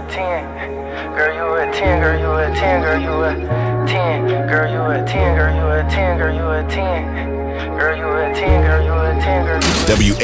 10. Girl, you a 10, girl, you a 10, girl, you a 10. Girl, you a 10, girl, you a 10, girl, you a 10. Girl, you a 10, girl, you a 10, girl, you a 10.